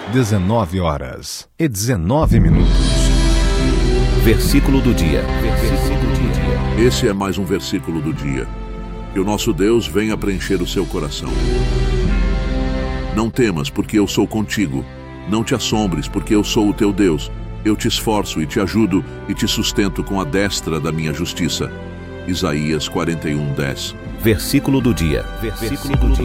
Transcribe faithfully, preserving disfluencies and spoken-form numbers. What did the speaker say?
dezenove horas e dezenove minutos. Versículo do dia. Versículo do dia. Esse é mais um versículo do dia. Que o nosso Deus venha preencher o seu coração. Não temas, porque eu sou contigo. Não te assombres, porque eu sou o teu Deus. Eu te esforço e te ajudo e te sustento com a destra da minha justiça. Isaías quarenta e um, dez. Versículo do dia. Versículo do dia.